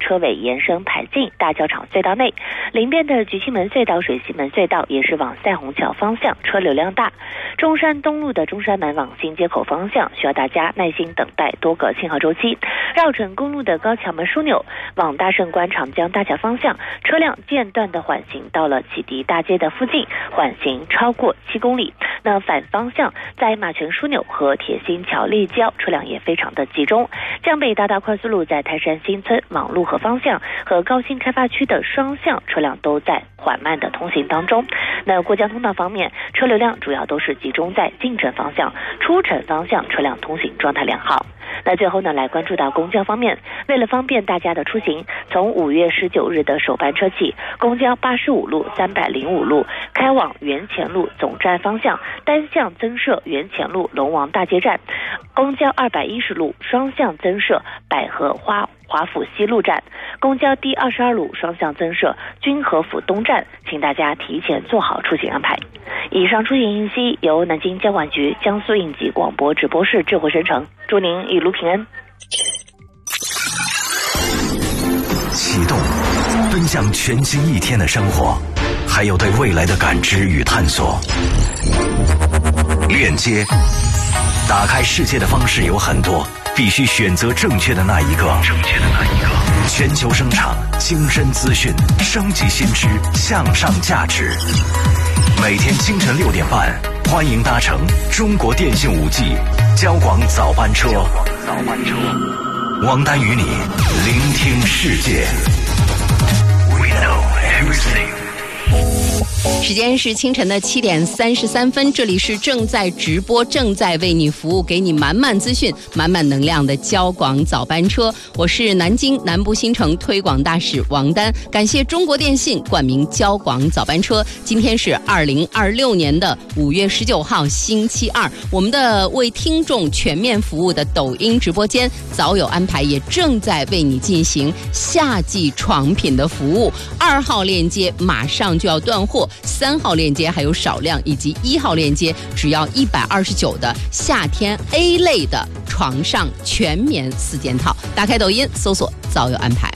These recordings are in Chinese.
车尾延伸排进大教场隧道内，临边的菊西门隧道、水西门隧道也是往赛虹桥方向车流量大。中山东路的中山门往新街口方向需要大家耐心等待多个信号周期。绕城公路的高桥门枢纽往大圣关长江大桥方向，车辆间断的缓行到了启迪大街的附近，缓行超过7公里。那反方向在马泉枢纽和铁心桥立交，车辆也非常的集中。江北大道快速路在泰山新村往陆河方向和高新开发区的双向车辆都在缓慢的通行当中。那过江通道方面，车流量主要都是集中在进城方向，出城方向车辆通行状态良好。那最后呢，来关注到公交方面，为了方便大家的出行，从5月19日的首班车起，公交85路、305路开往原前路总站方向单向增设原前路龙王大街站，公交210路双向增设百合花华府西路站，公交第22路双向增设君和府东站，请大家提前做好出行安排。以上出行信息由南京交管局江苏应急广播直播室智慧生成，祝您一路平安。 启动，奔向全新一天的生活，还有对未来的感知与探索。链接，打开世界的方式有很多，必须选择正确的那一个。全球声场，精深资讯，升级新知，向上价值。每天清晨6点半，欢迎搭乘中国电信5G 交广早班车。王丹与你聆听世界。We know everything。 时间是清晨的7点33分，这里是正在直播、正在为你服务、给你满满资讯、满满能量的交广早班车。我是南京南部新城推广大使王丹，感谢中国电信冠名交广早班车。今天是2026年的5月19号星期二，我们的为听众全面服务的抖音直播间早有安排，也正在为你进行夏季床品的服务。2号链接马上就要断货，3号链接还有少量，以及1号链接只要129的夏天 A 类的床上全棉4件套。打开抖音搜索早有安排。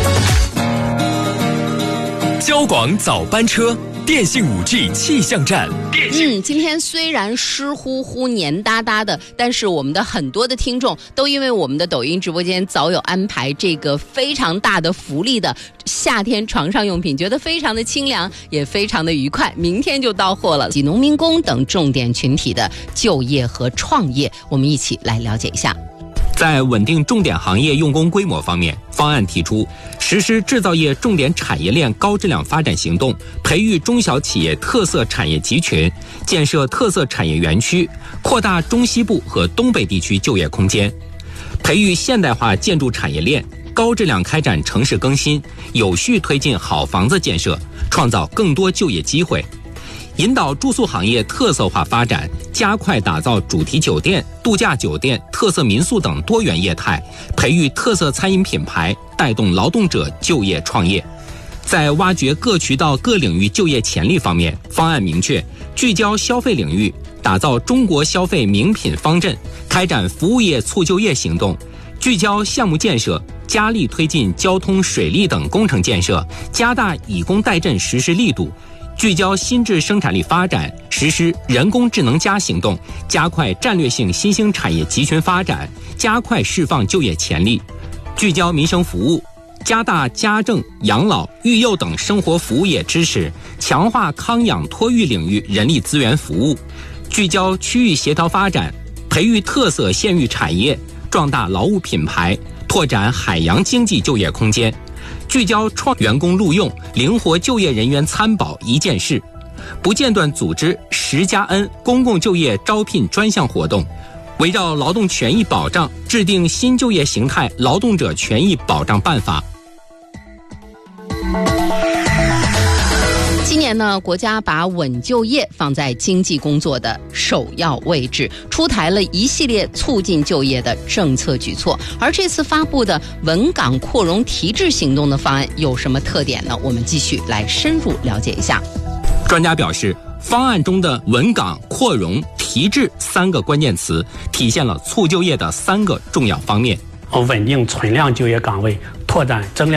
交广早班车，电信5G 气象站。 今天虽然湿乎乎黏哒哒的，但是我们的很多的听众都因为我们的抖音直播间早有安排这个非常大的福利的夏天床上用品，觉得非常的清凉，也非常的愉快。明天就到货了，及农民工等重点群体的就业和创业，我们一起来了解一下。 在稳定重点行业用工规模方面，方案提出实施制造业重点产业链高质量发展行动，培育中小企业特色产业集群，建设特色产业园区，扩大中西部和东北地区就业空间，培育现代化建筑产业链，高质量开展城市更新，有序推进好房子建设，创造更多就业机会。引导住宿行业特色化发展，加快打造主题酒店、度假酒店、特色民宿等多元业态，培育特色餐饮品牌，带动劳动者就业创业。在挖掘各渠道各领域就业潜力方面，方案明确聚焦消费领域，打造中国消费名品方阵，开展服务业促就业行动，聚焦项目建设，加力推进交通、水利等工程建设，加大以工代赈实施力度，聚焦新质生产力发展，实施人工智能加行动，加快战略性新兴产业集群发展，加快释放就业潜力。聚焦民生服务，加大家政、养老、育幼等生活服务业支持，强化康养托育领域人力资源服务。聚焦区域协调发展，培育特色县域产业，壮大劳务品牌，拓展海洋经济就业空间。聚焦创员工录用、灵活就业人员参保一件事，不间断组织10+N 公共就业招聘专项活动，围绕劳动权益保障制定新就业形态劳动者权益保障办法。 今年呢，国家把稳就业放在经济工作的首要位置，出台了一系列促进就业的政策举措。而这次发布的稳岗扩容提质行动的方案有什么特点呢？我们继续来深入了解一下。 专家表示，方案中的稳岗、扩容、提质3个关键词，体现了促就业的3个重要方面： 稳定存量就业岗位，拓展增量